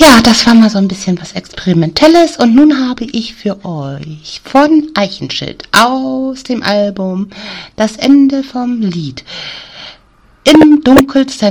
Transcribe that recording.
Ja, das war mal so ein bisschen was Experimentelles und nun habe ich für euch von Eichenschild aus dem Album Das Ende vom Lied im dunkelsten